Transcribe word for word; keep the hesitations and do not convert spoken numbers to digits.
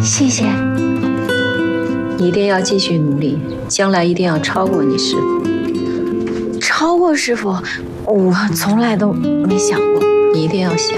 谢谢。 你一定要继续努力，将来一定要超过你师傅。 超过师傅，我从来都没想过。 你一定要想。